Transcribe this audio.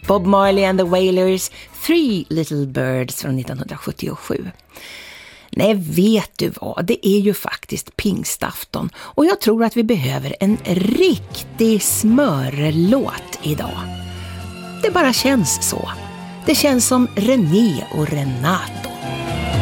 Bob Marley and the Wailers, Three Little Birds från 1977. Nej, vet du vad? Det är ju faktiskt pingstafton och jag tror att vi behöver en riktig smörlåt idag. Det bara känns så. Det känns som René och Renato.